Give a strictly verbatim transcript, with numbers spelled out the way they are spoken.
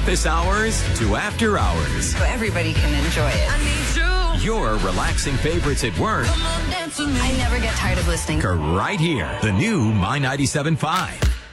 office hours to after hours. So everybody can enjoy it. I need you. Your relaxing favorites at work Come on, dance with me. I never get tired of listening. are right here. The new My ninety-seven point five.